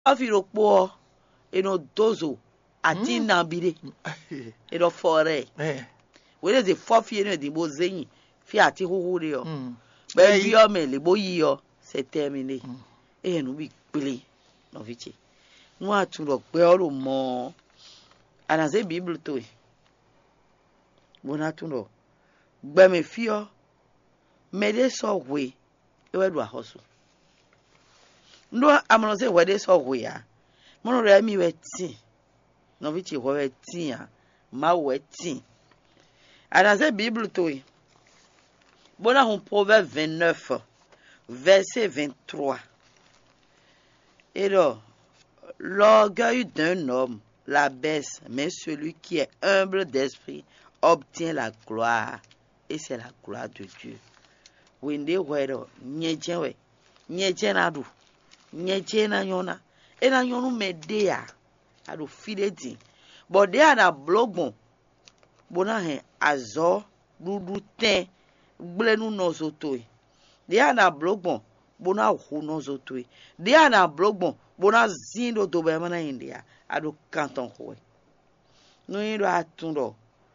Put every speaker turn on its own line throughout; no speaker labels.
Afiro po eno dozo ati nambire eno fore wele ze fofi eno di bozenyi fi ati huhure yo be bio me le boyi yo c'est terminé e nu bi pele no vichi nu atun ro pe oro mo ana ze bible to e bona tun ro gbe me fi o me de so we e we do a hosu ndo amno se we de so we ya mo re mi we tin no vichi we tin ya ma we tin ana ze bible to e bona un proverbe 29 verset 23. Et alors, l'orgueil d'un homme la baisse, mais celui qui est humble d'esprit obtient la gloire. Et c'est la gloire de Dieu. Wende wero, nyejewe, nyejenadu, nyejena nyona. Et na nyonu medea, adu filedi. Bodea na blogbon, bona hen azo, dudu ten, blenu nozotoi. Dea na blogbon, bona hu nozotoi. Dea na blogbon, bona zindo dobe mana india, adu kanton hoe. No indo atundo,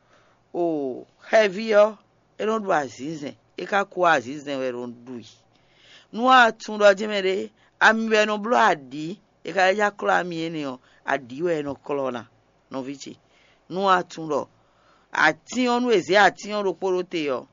o heavier, eron do azizen, eka kwa azizen weron dui. No atundo jemere, amibe no blo adi, eka ya klo amiene yo, adi we no kolona, no vichi. No atundo, ation no eze ation ro porote yo.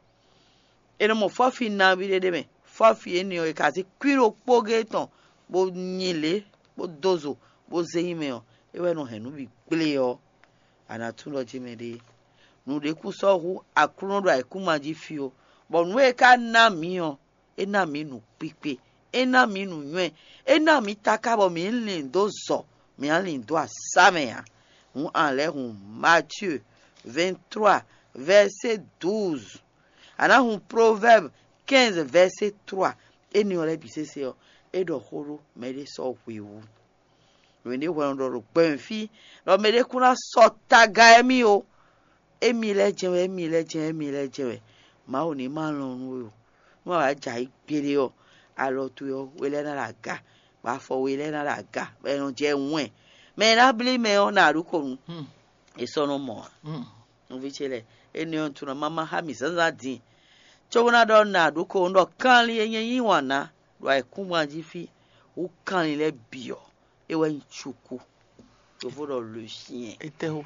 Eno mo fofi na bi de me fofi eni o ikazi kwiro pogeton bo nyile bo dozo bo zeime o ewe no henu bi gble yo anatun lo jimede nu de ku so hu akuno do ai kuma ji fi o bo nu e ka na mi o e na mi nu pipe e na mi nu nwe e na mi taka bo mi nlin do zo mi anlin do asame ya un enlè un Matthieu 23 verset 12. Ana un proverbe 15 verset 3. Et nous allons dire c'est et de horo mais de so wiwu. Wende wando ro benfi, lo me de kuna sota gaemi o. Emi le jewe. Ma oni ma lo nu o. Mo wa jai pere o. Alo tu yo wele na la ga. Wa fo wele na la ga. Be no je nwen. Me na bli me o na ru ko nu. E so no mo. Nvichele eni on tuna mama ha mi sanza din chobona do na duko ndo kanli enye yiwana do ai kuma jifi u kanli le bio ewe nchuku to vodo le chien
Eteho.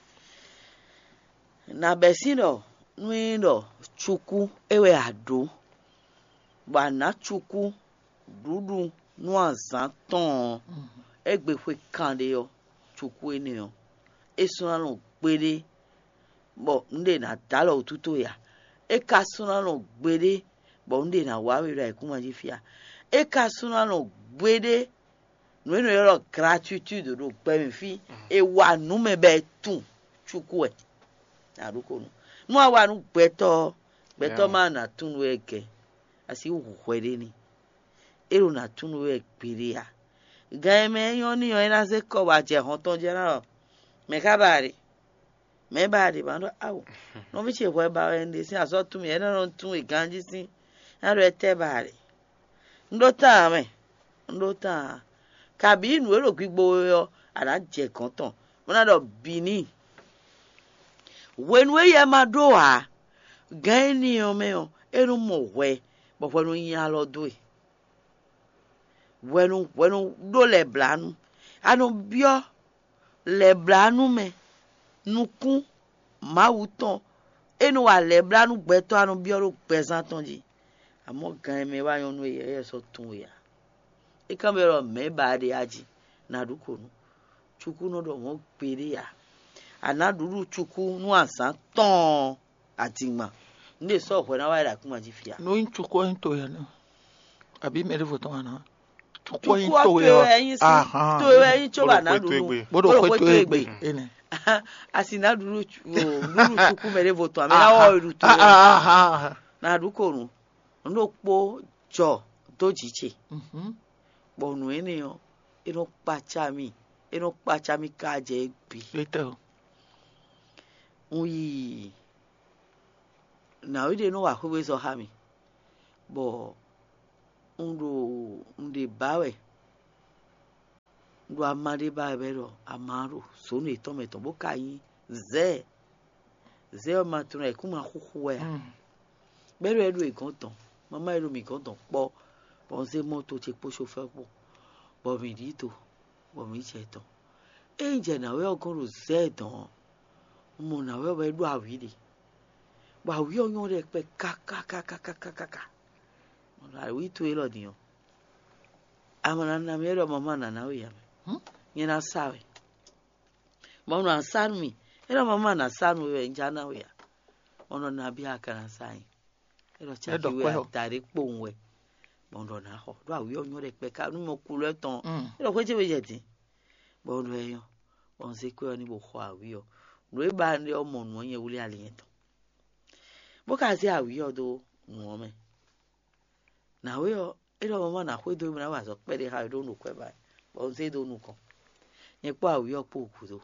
na besino nuindo chuku ewe ado bana chuku dudu nuanza ton egbe fwe kande yo chuku eni yo esuna no gbede bo nde na dalo ututo ya eka suna no gbede bo nde na wawe ra kuma jifia eka suna no gbede no no yo gratitude do gbe mi fi e wa nu me be tun chuku e na ruko nu nu awa nu gbeto ma na tun we ke asi hu hwede ni ero na tun we gbede ya ga me yo ni yo ina se ko wa je hon ton je na me ka bari me ba de ba no awo no vi che ho ba ende si aso tu mi ena no tun e ganji si na ro ete ba re ndo ta ka bi nu ero gbigbo yo ara je kan tan mo na do bini when we ya ma do a gan ni o me o ero mo we bo fo no yin alo do e wenu do le blanu anu bio le blanu me nukun mawuton enu wa le blanu gbeto anu bioro pesanton ji amo gan me wa yonu ye so tun ya e kan be ro me ba de aji na duko nu chuku no do mo pere ya anaduru chuku nu asan ton atima nde so ho na wa ra kuma ji fia
No chuku into ya no abi me revoto ana
chuku into ya to eyin choba na duru
bodo kweto egbe ene
asina duru chuku mere voto amena wo iruto na duko nu ndo po jo dojiche bonu eniyan ino pacha mi ka je gbe
Eteho.
Uyi na we dey know wa we so ha mi bo nde bawe ndo amade ba bero amaro so no etometo boka yin ze o ma tun e kuma kuku ya bero edu e konton mama ero mi konton po bon se moto che po chauffeur po bo mi dito bo mi cheto enje na we ogon ro ze don mo na we be do awiri ba wi oyan re pe kaka mo na wi tu e lo diyan amana na mi ero mama na na we ya nyina sawe mono ansarmi era mama na sanu we njana we ono na bia kana sai era chaki we tare ponwe mondo na ho do awi onyo pe ka nu mo kulo ton era kweje we jeti bondo eyo on se ko ni bo ho awi o no e ba ndi omo nu onye wuli aliyen to bo ka se awi o do nu o me na we o era mama na kwe do mi na wa so pe de ha do nu kwe ba on se do nu ko ye po awi o po okudo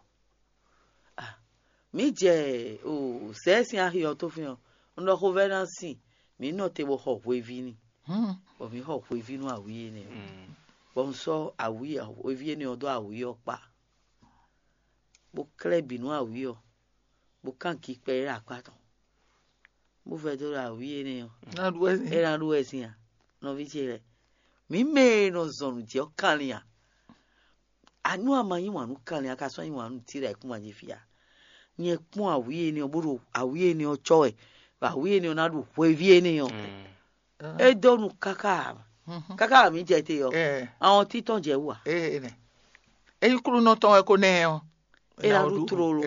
mi je o sesin ahi o to fi han ndo ko venancy mi no te bo ho wevi ni o mi ho wevi nu awi ni bon so awi o wevi ni odo awi o pa bo klebi nu awi o bo kan ki pe ra pa ton bo fe do awi ni o
na duwe
era duwe sin ya no vi che mi me no zonu je o kan ya anu amayin wa nu kan ya ka so yin wa nu ti ra ku ma je fi ya ni ekun awiye ni oburu awiye ni ocho e awiye ni onadu weviye ni yo e donu kaka mi je te yo àwọn titon je wa
ne e kuru no ton e ko ne o
era du trolo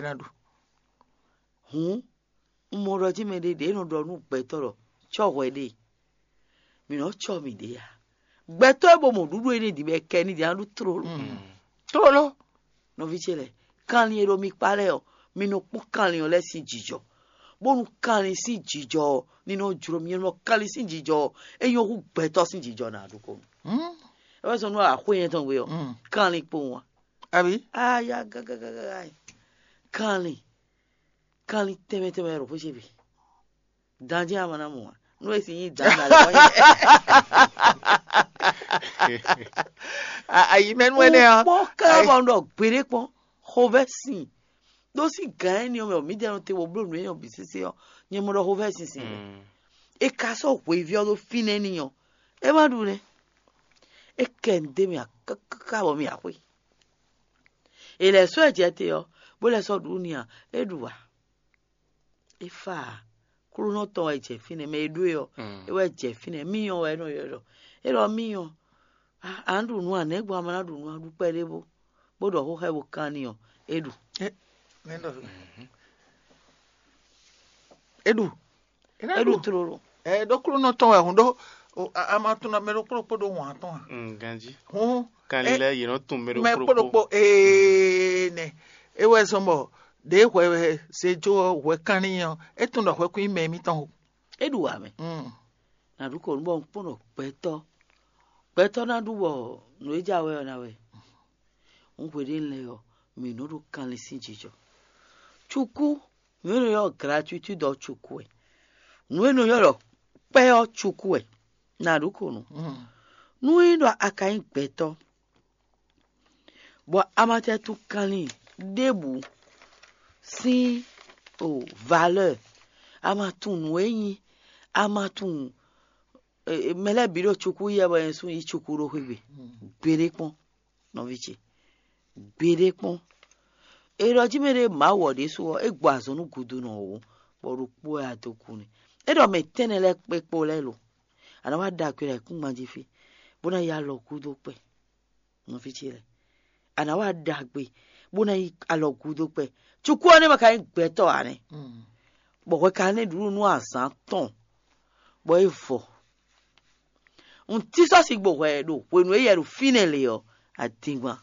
mo ro ji me de no do nu pe toro chowe de mi no cho mi de ya gbe to ebo mo dudu ene di be ke ni di anu trolo no vi chele kan ni ero mi pare o mi no po kanlin o le si jijo bonu kanlin si jijo nínú juro mi no kanlin si jijo eyan ku gbeto si jijo na aduko e wa so no akwe ton we o kanlin po won
abi
aya gaga kanlin teme ro bo se bi danje amana mo no e si yin dana le
ayi menu ene o
po ka bo ndo gbere pon hovesin do si gan ni o mi de no te wo bro ni o bi sisi o ni mo ro hovesin e ka so we vi o do fine ni o e ma du ne e kende mi akaka bo mi akwe e le so je te o bo le so du ni a e duwa e fa kuru no to e je fine me edu yo e we je fine mi o e no yo e ro mi o andu nu anegbo amana du nu adu pere bo bodo ho he bo kan ni o edu edu troro
dokuru no ton e hundo amatu na mero podo wa ton
ganji kanile ye no tun mero
podo ne e we sombo de we se jo we kaniyan e tun do we ku ime mi ton
edu wa me na du ko nbo pono peto na du bo no eja we na we unkwede nle yo mi no do kan le sin jijo chuku no yo gratuity do chuku e no yo pe o chuku e na du ko no no indo akain peto bo amate tu kanli debu si o valeur amatun weyin amatun mele biro chuku ye ba ensu yi chuku ro hwe bere pon no vichi bere pon ero jimere ma wode so egbo azonu gudu no wo borupo atokuni edo me tenele pepo lelo ana wa da kwere ku majifi bona ya lo gudu pe no vichi le ana wa da gbe bona yi alo gudu pe chuku oni maka gbeto ane bo ko kan ne duru nu asan ton bo efo un tiso sigbo we do wenu e yeru finele yo atingwa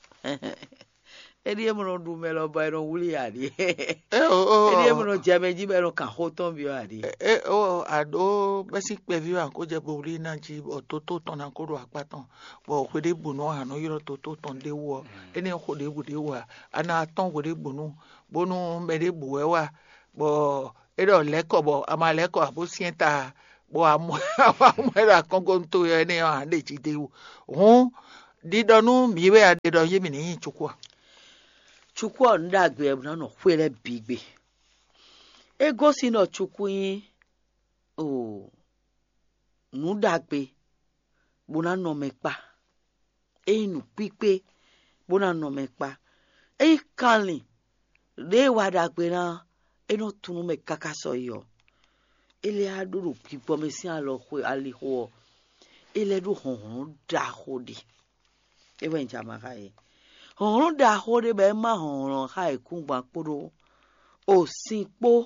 edi emo no du melo ba no wuli adi edi emo no jameji be no kan hoton bi adi
ado basi pe vi an ko je bo ri na ji ototo ton na ko ro apatan bo ko de bu no anu yiro toto ton de wo eni ko de bu de wa ana ton ko de bu no bonu me de bu we wa bo edo leko bo ama leko abo sienta bo amo era kongo to eni an de ji de wo didonu miwe a dido yemi ni chukwa
chukwu ndagbe na no kwere bigbe ego si no chukwu yin o nu dagbe bona no mepa enu pipe bona no mepa kanli de wa dagbe na eno tunu me kaka so yo ele aduru pipo me si alo kwe ali ho ele du hon da hodi ewe njama kai hon da hodi be ma hon ha ikungba poro o sinpo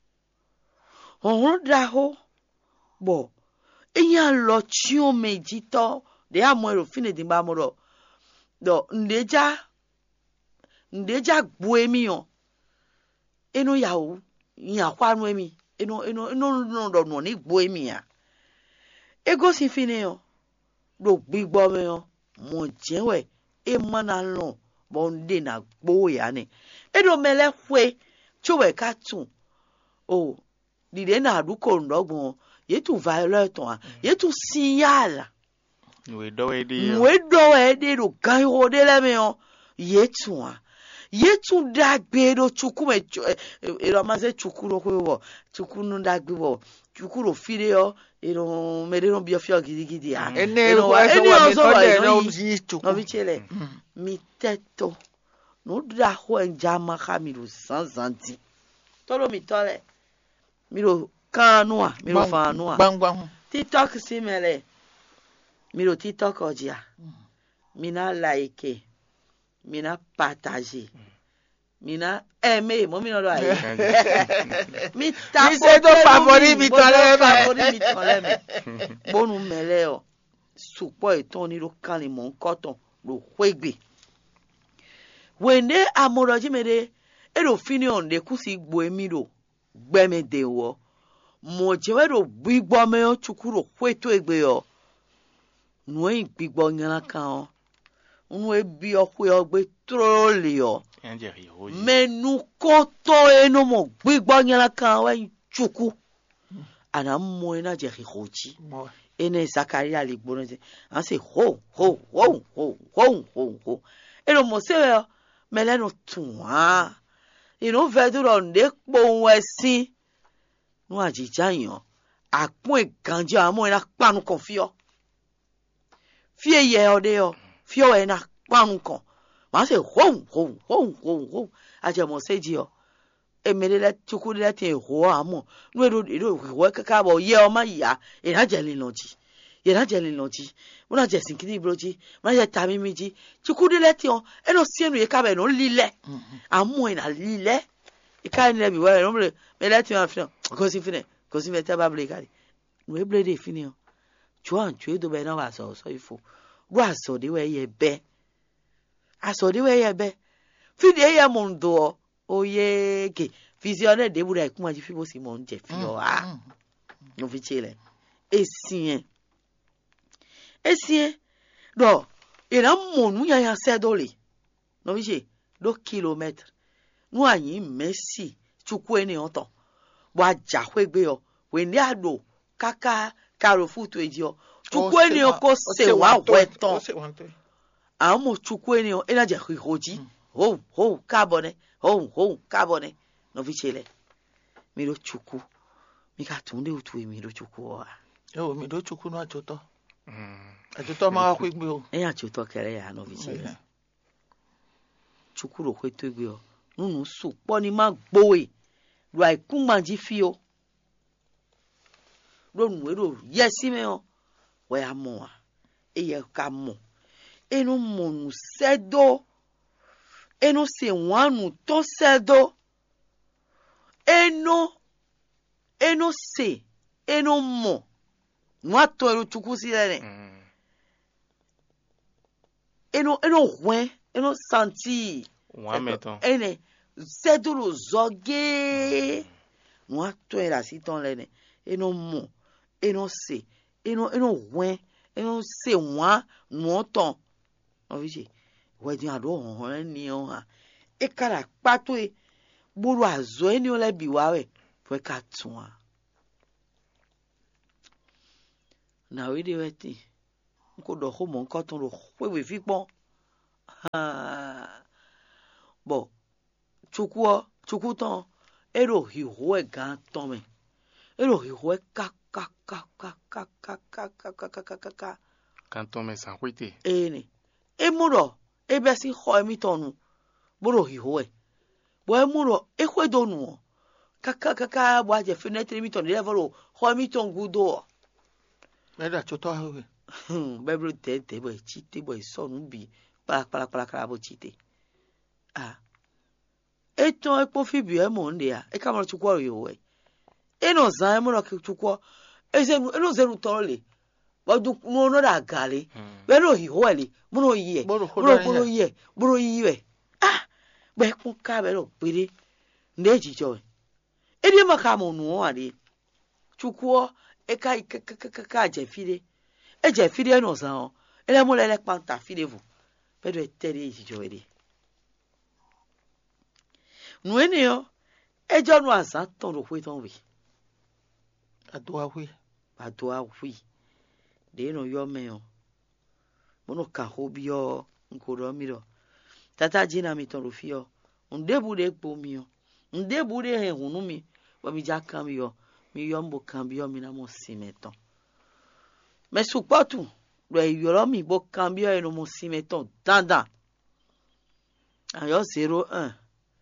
hon da ho bo eyan lo chi o meji to de amoro fine di ba moro do ndeja gbo emi o enu yawo yin kwanu emi eno no ni gbo emi ya ego si fine o do gbigbo me o mo jewe e mana lo bo nde na gbo ya ni edo mele fwe chowe ka tun o dide na aduko ndogbon yetu violate a yetu signal
we do e de
do kan ho de le me o yetu a yetu dagbe do chukume ero maze chukuro ko chukunu dagbe bo chukuro fire o ero merero biofio gidigidi a
eno wa no chuku
no bichele mi teto no da ho njama khamiru sanzanti tolo mi tole miro kanua miro fanua
gbangban
TikTok simele miro TikTok ojia mina like mina partager mina aimer mo mina lo aye mi ta
se to favori mi
tole me bonu mele o supo eton ni lo kan le mo nkoton lo kwegbe wende amoroji mede e do fini on de kusi gbo emi do gbeme de wo mo jewe do gbigbo me o chukuro kweto egbe yo nu e gbigbo nyala kan o nu e bi o kwe ogbe troli yo menu koto eno mo gbigbo nyala kan we chuku ana mo ena je hoji ene Zakaria le gboro je an se ho eno mo se meleno tun inu veduro nde po wesi nu ajijayan apun eganji amo ina panu kan fio fie ye ode o fio e na panu kan ma se ho aje mo seji o emelele chukule ti ho amo nu edo ho kaka bo ye o ma ya e na je lin loji una je sinkini broji ma je tamimiji chukule ti o eno sienu ye ka be no lile amo ina lile ika ni le bi wa no me let me finish ko si me te ba ble kari no e ble de fini o chuan chue do be na wa so ifo ru aso de we ye be fidi e ye mondo o ye ke visione de bura ikun aji fibo si mo nje fi o no fi chile esien do ina monu ya sedole no vi che 2 kilomètres nu anyi Messi chukwu eni oton wa jahwegbe o we ni ado kaka karo futu eji o chukwu eni o ko se wa weton amo chukwu eni o ena je hoji ho carbone no vichele miro chukwu mi ka tunde utu miro chukwu
o mi do chukwu no achoto ma kwegbe o
eyan achoto kere ya no vichele chukwu ro kweto egbe o nunu su po ni ma gbowe lo aikun ma ji fi o lo nu ero yesi me o we amo a eye ka mo enu mo nu sedo enu se wanu to sedo enu se enu mo nu ato ero chukwu si lene enu hwen enu santi ene seduro zoge nu ato era si ton lene enu mo enu se enu hwen enu se wan nu ton oviche wedin ado hon ni o ha e kara pato e buru azo eni o le bi wa we fwe ka tun na we de weti ko do ho mo nko ton ro we fi pon bo chuku ton ero hi ho e gan ton me ero hi ho e ka
kan ton me san kwite
ni e muro e be si ho mi tonu boro hi ho e bo e muro e ho do nu ka bo aje fenetre mi ton level ho mi ton gudo
me da choto ha we
Bible te bo chite bo so nu bi para bo chite eto epo fibi e mo nde ya e ka mo chukwu ro yo we e no zan e mo ro chukwu eno zenu tole bodu no da gale be ro hi ho ele mo ro yi e boro yi we be kun ka be ro pere nde jijo e di maka mo nu ade chukwu e ka je fide e je fide no zan ele mo le panta fide vu be do tere jijo ede nu ene yo e jo nu asa ton ro hwe ton wi adoa wi de no yo me o mono ka hobi o nkoro mi ro tata jina mi ton ro fi o ndebu de po mi o ndebu de he hunu mi bo mi ja kan mi yo mbo kan bi o mi na mo simeton me supotu lo yoro mi bo kan bi o eno mo simeton dandan ayo 01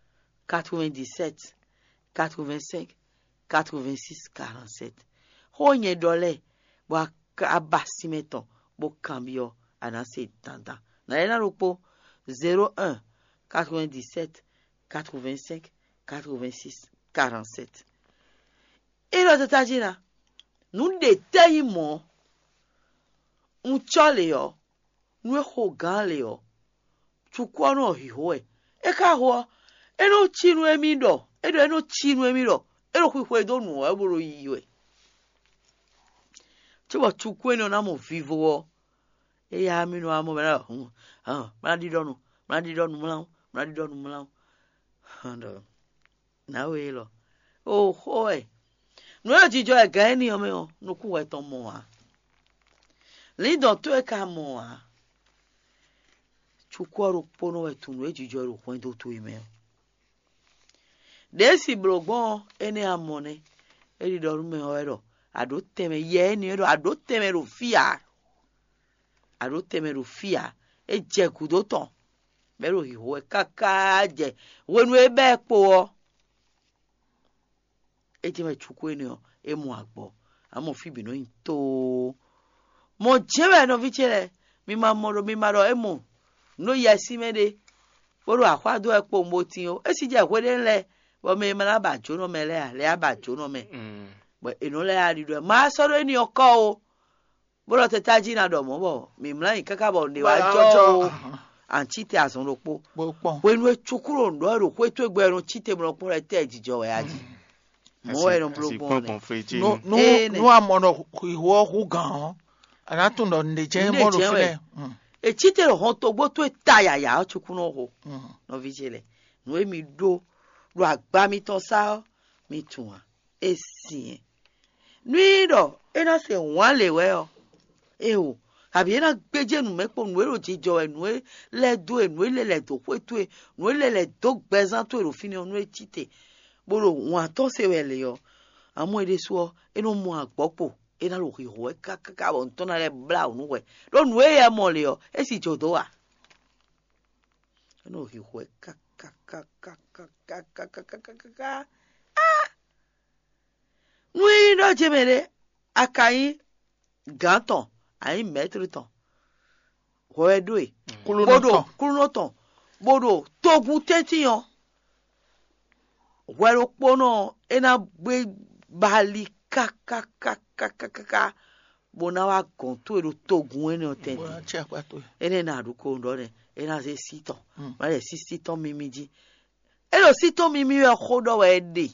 97 85 86 47 honye dole bo abasimeton bo cambio anase tanda na ena ropo 01 97 85 86 47 ilo tatajina nunde tayimo unchole yo nwe ho gale yo chukwu no hihoe e ka ho eno chinu emido eno chinu emiro ero kwikwe do nu e buru yiwe chuba chukwu eno na mo vivo e ya mi no amo mera mara di donu mla ando na we lo oh hoe no e jijo e ga eni o me o no ku we ton mo a li do to e ka mo a chukwu ro pono e tunu e jijo ro kwen do to ime desi blogbon ene amone e di do me o ero ado teme ye ni ero ado teme ro fia e je kudo ton bero hi ho e kaka je wenu e be po o e je me chukwu ene o e mu agbo amo fibi no into mo jewe no vichere mi maro e mu no yesi mede boro akwado e po mo tin o e si je kwede nle bo me mara ba jono me le aba jono me bo eno le ari do ma so ro ni oko o boro tetaji na do mo bo mi mran kaka bo ni wa jo anchite asun ropo wenu e chukuro ndo ro kwetu egberun chite mo po re te jijo we aji mo e no blogbon
no amono iwo hu gan anatun do ndeje mo ro file
e chite ro hon to gbo to tayaya chukuno ho no vigile no emi do ro agba mi ton sa mi tun esi nuiro ena se wan lewe o o àbí ena gbeje nu mepo nu ero jijo enu le do enu le to kwetu nu le do gbezan to ero fini onu chite boro wan to se wele yo amo ede so eno mu agbopo ena lo hiho ka bon to na le bla nu we lo nu e mo le yo e si jodo wa eno hiho ka nui do jemere akai ganton ai metre ton ho edwe kulunoton bodo togun tetiyan wero pono ena gbe bali ka bona wa gonto ero togun ene oten ene na ruko ndo ne ena se siton ma le siton mimiji ero siton mimi we khodo we de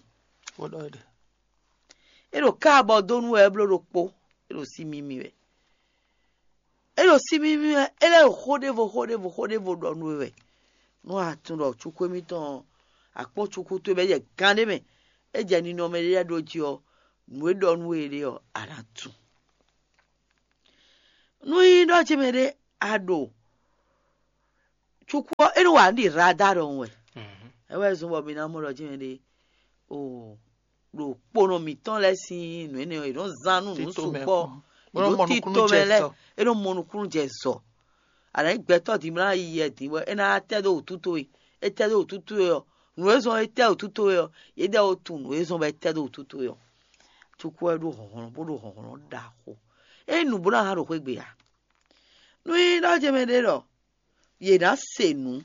ero ka bodonu e blo ropo ero si mimi we ero si mimi we ele khodevo donu we no atun ro chukwu mi ton apo chukwu to be je gande me e je ni no me le doji o nu donu ere o aratu nui do chimere ado chukwu enu wa ndi radar onwe ewe zo bo mi na mo do chimere o lo pono mi ton lesin nu ene e don zanu nu supo lo tito mele e don monukun jeso ara igbeto di mra iye di we ena tedo otuto e tedo otuto yo nu ezo e tedo otuto yo ye de otu nu ezo be tedo otuto yo chukwu edu hohoro da ho enu bura ha ro kwegbe ya nu i do chimere ro ye na senu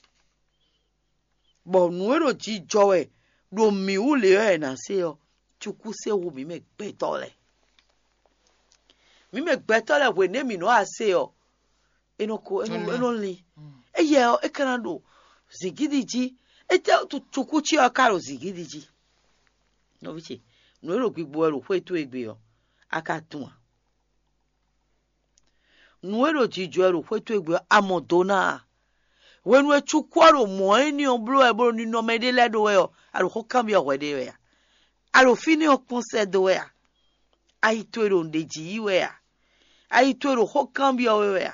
bo nu ero ji jowe do mi ule e na se o chukwu se wo mi me gbetole we ne mi no ase o enoko eno li eye o ekanado zigidiji ete chukwu chi o karo zigidiji no bichi no ero gbigbo ero kwetu egbe o aka tun nu ero ji jo ero kwetu egbe amodona wenu echukwu aro mo eni oblo ebro ni no medele do we o aro ko cambio wede we aro fini o ponse do we ai tuero ndeji we ai tuero ko cambio we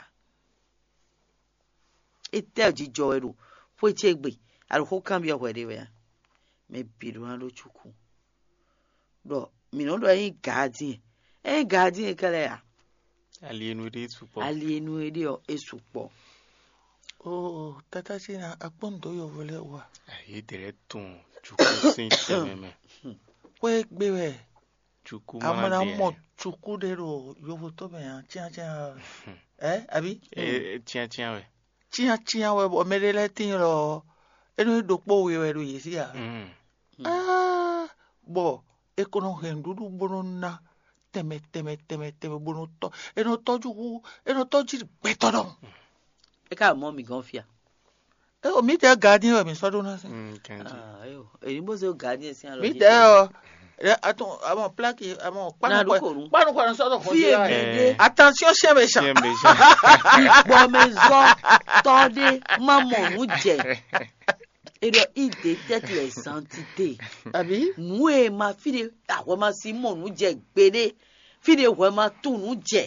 ete ji jo ero fo chegbe aro ko cambio wede we me biru alo chukwu do mi no do yin guardian kale ya
alienu ede o esupo.
Oh, tata china akpondo yo vole wa.
Aye direton chukwu sin tememe.
We gbewe.
Chukwu
amana mo chukwu dero yo voto be ya chia abi?
Chia we.
Chia we o merele tin ro. Enu dokpo we ro yesi ya. Bo ekono hendudu bonona teme bono to. Eno toju betono.
Eka mo mi gan fia.
O mi te guardian o mi so do na se.
Ayo, e mo se guardian si an lo.
Mi te o aton amon plaque amon panu kwa so do ko ya. Attention chien méchant.
Bo maison tande maman nu je. Et de ide tête les entités.
Abi?
Nou e ma fide awema si mo nu je gbede. Fide wema tu nu je.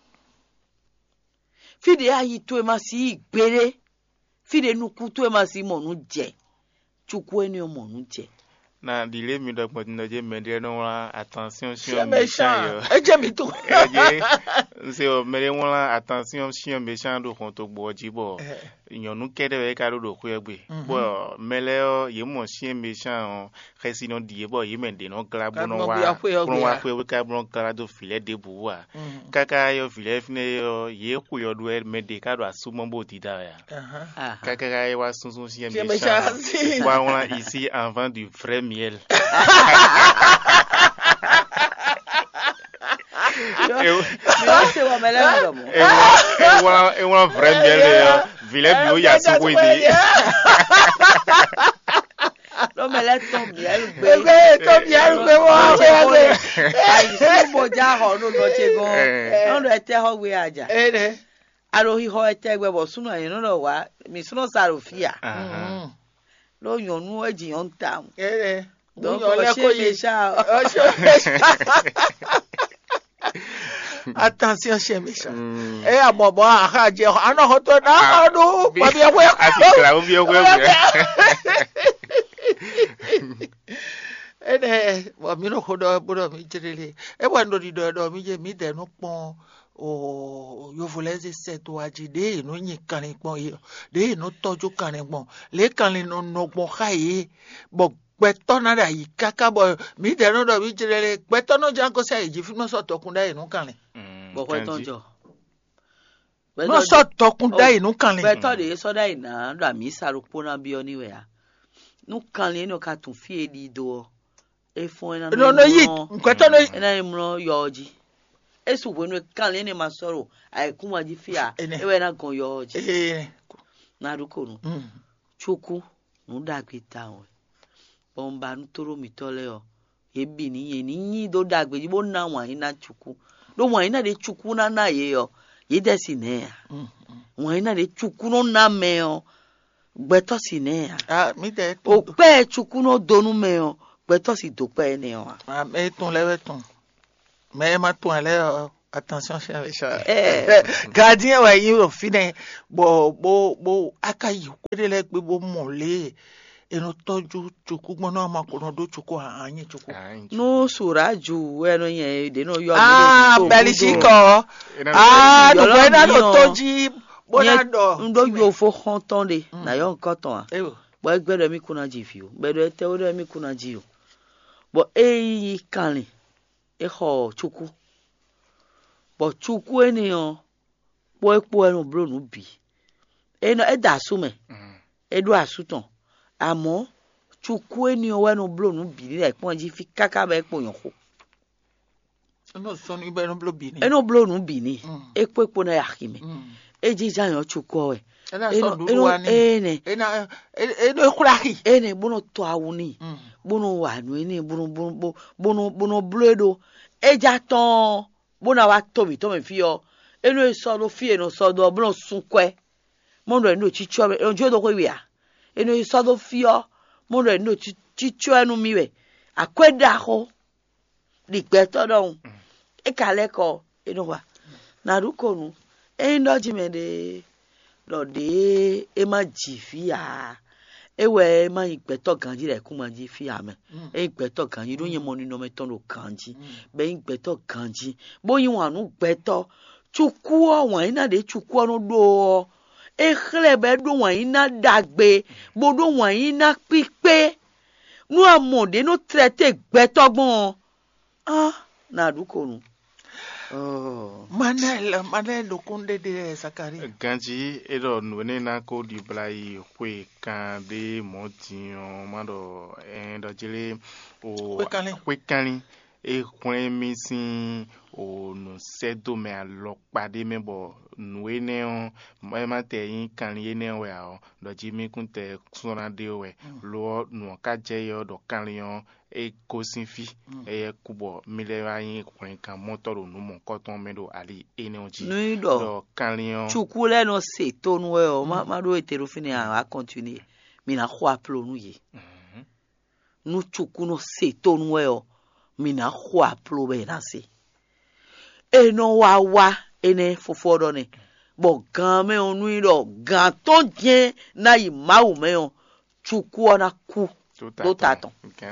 Fide ayi tu ema si igbere. Fide nuku tu ema si mo nu je. Chukwu eni o mo nu je.
Na dile mi do mo je medre no la attention
chien méchant yo. Eje mi tu.
Se o mere won la attention chien méchant do kon to gbo jibo. Yonu kede we ka do ku egbe. Bo mele o ye mo chien méchant resi no die bo ye mende no gra bo no wa. Bo wa ku we ka bo no gra do filet de bu wa. Kaka yo filet fine yo ye ku yo do mede ka do asumo bo dida ya. Kaka yo wa sunsun chien méchant. Wa on a ici avant du vrai miel. Et on vrai miel vile bio ya suko ide.
Lo mele to miel gbe
wo se
ai mo ja ho no lo che go. No lo ete ho we aja. Aro hi ho ete gbe bo sunu ayin no lo wa mi sunu sarofia. Lo yonu ejiyan ta.
Donc attention chien méchant. Et à bobo a dire ana hoto na do ba bi we.
Asikra o bi o we.
Ene wa mi no hodo bodo mi jirele. E wa ndo di do mi je mi de no pon o yo voleze seto ajide no yin kan pon e de no toju kan pon le kan le no pon khaye bo gbeto na da yi kaka bo mi de no do mi jirele gbeto no jan ko se ji fi no so tokun da inu kan le
bo gbeto jo
no so tokun da inu kan le
gbeto de so da ina do mi sarupo na bi oni we ya nu kan le no ka tun fi edi do e fun ina
no yi gbeto no
ina imro yoji esu wenu kan le ni ma soro ai kuma ji fia e we na gan yoji na ruko nu chukwu nu dagbe ta won bomba ntoro mitole o ebi ni yen ni do dagbe ji bo na wan ina chukwu do wan ina de chukwu na ye yo ye de si ne ya wan ina de chukwu no na me o gbeto si ne ya
mi de
o pe chukwu no donu me o gbeto si do pe ne o
me tun le ton me ma tun le Attention, chien méchant. Gardien, ouais, il est fini. Bon, akayi, kwede le kwe bo mole. Et nous toju chuku mono ma kono do chuku anye chuku.
No suraju eno ye de no yo.
Belgique. No bena do toji bonado.
Ndo yo fo hontonde na yo nkoton a. Bo egbedo mi kuna jifio. Bedo ete odo mi kuna jio. Bo eyi kanle. E ho chuku. Bo chuku eniyan. Bo epo enu bro nu bi. Eno e da sume. E do asuton. Àmọ́ chukwu eni owe no blo nu bi le pon ji fi kaka be po yan ko.
No so ni be no blo bi ni.
Eno blo nu bi ni. Epo na yakime. Eji jan chukwu owe. Ene
ekuraki.
Ene bono to awuni. Bono wa nu ene bono bledo. Eja ton bono wa to mi fi yo. Eno so do fi eno so do bono sunkwe. Mondo eno chicho onjo do ko wi a. Eno isodo fio mo re no chicho enu miwe akweda ho digbeto don e kale ko eno wa na ruko nu e ndo jimede lo de e ma jifia e we ma igbeto ganji re ku ma jifia me e igbeto ganji do yen mo ni no me ton lo kanji be igbeto ganji bo yin wa nu gbeto chukwu won ina de chukwu no do Echlebe do wanyina dagbe, bodo wanyina pipe. Nou amode no traite gbetogbon. Na duko nou.
Manel do konde de Sakari.
Ganji edo nwene na ko di blai kwe kan de motion mando endo jele o kwe kanli e kwen misin o no sedo me alokpade me bo nwene on ma te yin kanli ene we a do jimi kunte sona de we lo no ka je yo do kanli on e kosinfi e kubo milewa yin kwen kan motor no mo koton me do ali ene on ji do kanli on
chukwu le no se to nu we o ma do etero fini a continuer mi na ho aplo nu ye nu chukwu no se to nu we o mi na ho aplo be na se eno wa ene fofodo ne bo gan me onu iro gan to je na yi mawu me o chukwu ona ku to taton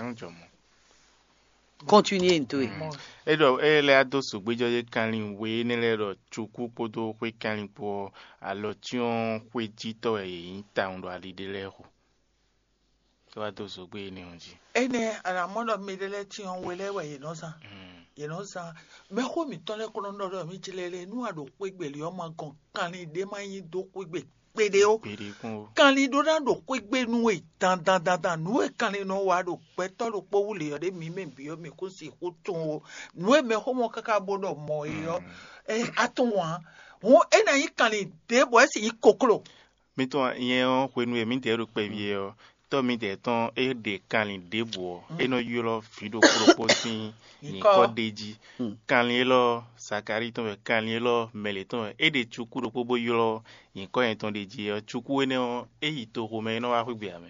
continuer into e
edo ele adoso gbejo ye kanlin we nile ro chukwu podo kwe kanlin po alotion kwe jito e yin town do alidele ho so adoso gbe ni onji
ene ana mono medele ti on wele we you know sa me ko mi tole ko no do mi chilele nu ado pegbele o ma gan kanlin de ma yin do pegbe pede o kanlin do na do pegbe nu e dan nu e kanlin no wa do pe to lo po wule yo de mi me bi o mi ko si ko tun o nu e me ho mo kaka bodo mo yo atun wa won ena yin kanlin de bo e si kokoro
mi to yen o pe nu e mi de ro pe bi e o to mi de ton e de kanlin de bo eno yoro fido proposin ni ko deji kanlin lo Sakari ton kanlin lo meleton e de chuku ro pobo yoro yin ko yen ton deji o chuku ene o e yi to ho me no wa gbe ame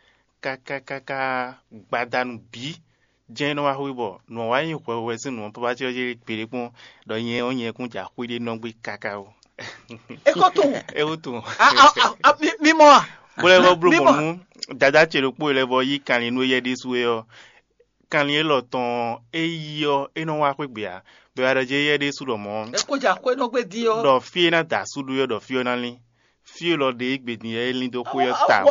kaka gbadanu bi je no wa wibo no wa yin ko we sinu po ba ti o je pere pon do yen o yen kun ja kwede no gbe kaka o
e ko to
e o to
mi mo a
bole go bro mo nu dada chero po le bo yi kanlin no ye dis we o kanlin lo ton e yo e no wa kwegbe a be ara je ye dis do mo
e ko ja kwe no gbe di o
do fi na da su do yo do fi o na li fi lo de igbe ni e lin do ko yo ta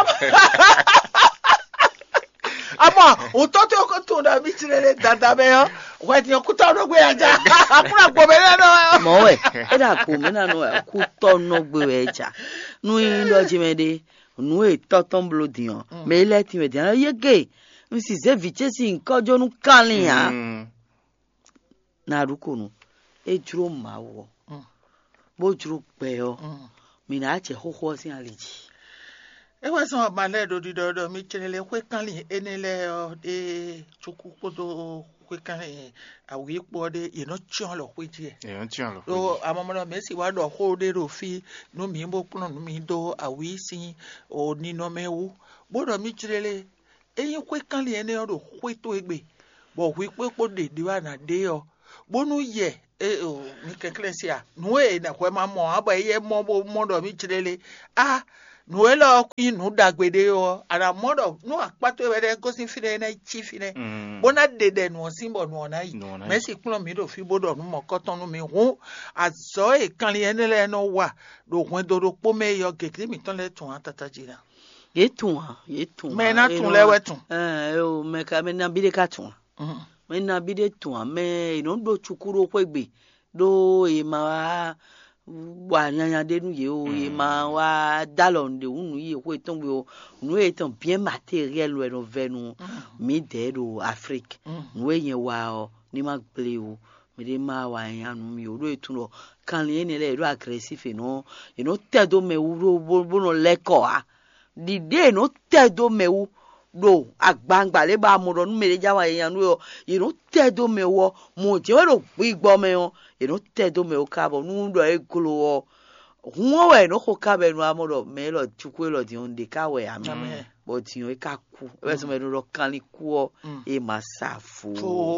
ama o to te ko to na mi chirele dada be yo we ti ku to no gbe aja akura gbo be no
mo we e da ko mi na no ku to no gbe eja nu yin lo jimede nu e to ton blodian me le ti me dia yege nsi se vichesi nkojo nu kanlin ya na ruko nu e juro ma wo bo juro pe o mi na che hoho sin aliji
e wa so ma le do di do mi chelele kwe kanlin enele o de chukwu podo kwe kanlin awi po de ino chion lo kwe ji
e chion lo
o amomo me si wa do ho de ro fi nu mi bo kuno nu mi do awi sin o ni no mewu bo do mi chelele eyin kwe kanlin ene o do kwe to egbe bo wi pe po de di wa na de o bonu ye mi keklesia nuwe na kwe ma mo aba ye mo do mi chirele nuwe lo ku nu dagbede yo ara mo do nu apato we de go sin fine na chief ne bona dede nu simbo nu na yi merci klo mi do fi bodo nu mo koton nu mi hu azo e kan le ne no wa do hwen do po me yo gekri mi ton le tun atata jira
ye tun
me na tun le we tun
o me ka me na bi de ka tun me na bi de tun me ino do chukuro kwegbe do e ma wa nyanya de nu ye o e ma wa dalonde unu ye ko eton o nu eton bien matériel we no venu mi de do Afrique nu yen wa o ni ma gble o mi de ma wa yan nu mi o do etun o kan le ni le do aggressive no e no tedo me uro bo no leko di de no tedo me u do agbangba le ba mo do nu me le jawa yan nu e no tedo me wo mo je we do gbigbo me o e no tedo me o kabo nu do e glo o huo we no ko kabe nu amodo me lo chukwe lo di on de ka we ami but yo e ka ku e so me do kan li ku o e masafu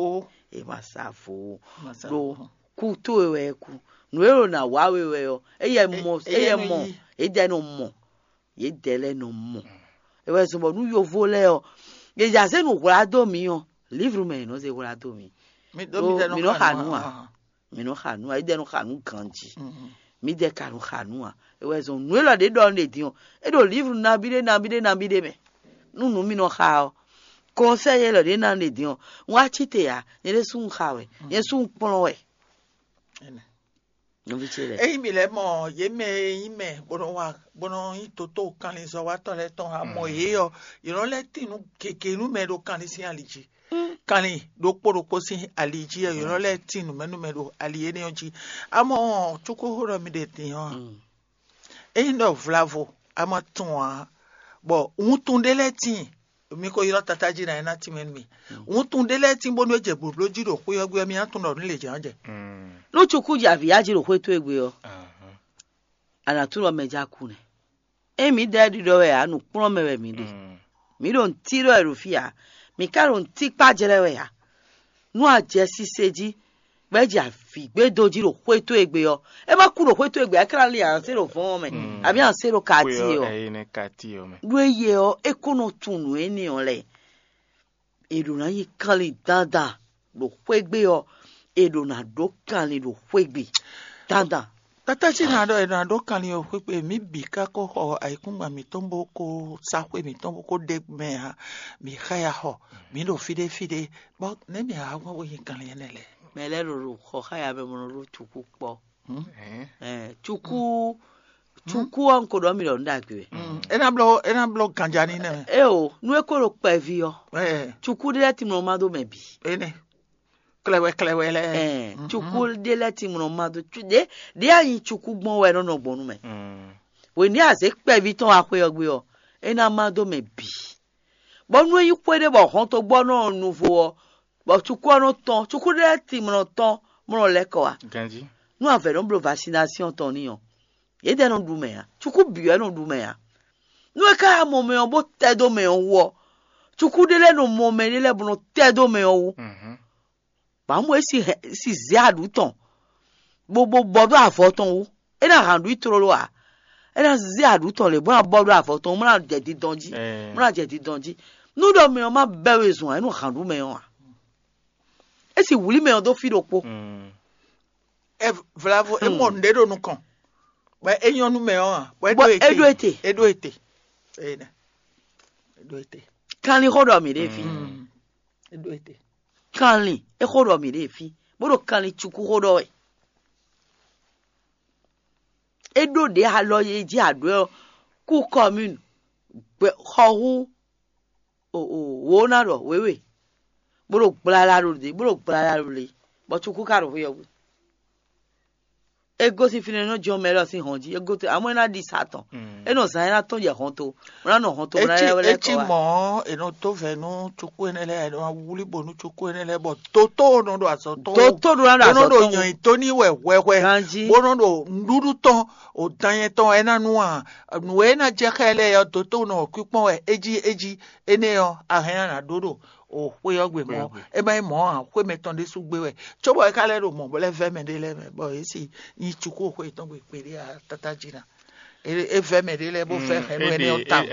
do ku to we ku nu ero na wa we o e ye mo e de no mo ye dele no mo e we so mo nu yo vole o ye ja se nu kura do mi o livre me no se kura do mi mi no hanua mi no hanua ide no hanu kanji mi de kanu hanua e we so nu lo de don de dion e do livre na bi de me nu mi no ha o conseil lo de na de dion wa chite ya ye sun hawe ye sun pon we no vi chele
mi le mo ye me bono itoto kan le so wa to le ton amo ye yo iro le tinu keke nu me do kan le si aliji kan le do poro si aliji iro le tinu me do aliye ne oji amo chuku horo mi de tin yo no vlavo amo ton bo un tunde le tin mi ko iro tataji na ti men mi un tunde le tin bonu eje bublo jiro ko yo gbe mi atun no le je anje
no chuku ya viaje ro kweto egbe o ana turo meja kune mi dedi do we anu pro mewe mi de mi don tiro erufia mi karon tipa jere we ya nu aje siseji beji afigbe doji ro kweto egbe o e ma kuro kweto egbe akra le an se ro fon me abi an se ro kati o
ne kati o me
duye o ekono tunu eni ole eduna yi kali dada ro kwegbe o edona do kali ro kwegbe dada
tatachi na do kali o kwegbe mi bika ko ho aikungba mi tombo ko sakwe mi tombo ko de me ha mi khaya ho mi do fide bo ne mi ha wo yi kali enele
mele ro ho khaya be mo ro chuku po chuku anko do mi lo ndagbe
ena blo kanjani ne
o nu e ko ro pevi o chuku de ti mo ma do mebi
ene klewe le
chuku de le ti mo ma do de ayin chuku gbon we no gbonu me we ni ase pevi ton ape ogbe o ena ma do mebi bo nu yi kwede bo hon to gbo no nuvo o bo chuku no ton chuku de ti mo ton mo le ko wa
ganji
nu ave no blo vaccination ton ni o ye de no du me ya chuku bi e no du me ya nu e ka mo me o bo tedo me o wo chuku de le no mo me le bo no tedo me o wo ba mo si zi aduton gbogbo bodo afoton wo e na handu itrolo a e na zi aduton le bo bodo afoton mo na je di donji nu do me o ma bewe zun e no handu me o e si wuli me o do fi do po
vlavo e mo ndedo nu kan ba enyonu me o
edo ete
ene edo ete
kan li hodo mi de fi
edo ete
kanli e hodo mi de fi bodo kanli chuku hodo we edo de aloye ji ado ku commune ho wo na ro wewe bodo gbala ro le bo chuku ka ro yo ego si fine no jo mero si honji ego te amo na di satan e no sa na ton je honto na no honto na le
ko mo e no to ve no chuku enele no wuli bonu chuku enele bo toto no do aso to
do na aso
to no yan to ni wewe bono do ndudu ton o tanye ton ena nuwa nu ena je khele yo toto no kwipon eji ene yo ahena na dodo o kwe ogbe mo e ba mo an kwe me ton de su gbe we chobo e kale ro mo bole ve me de le me bo isi yi chuku kwe ton gbe pere a tata jina e ve me de le bo fe he no e ne o ta